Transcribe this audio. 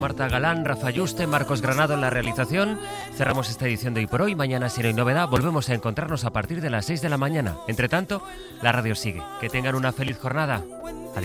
Marta Galán, Rafa Yuste, Marcos Granado en la realización. Cerramos esta edición de Hoy por Hoy. Mañana, si no hay novedad, volvemos a encontrarnos a partir de las 6 de la mañana. Entre tanto, la radio sigue. Que tengan una feliz jornada.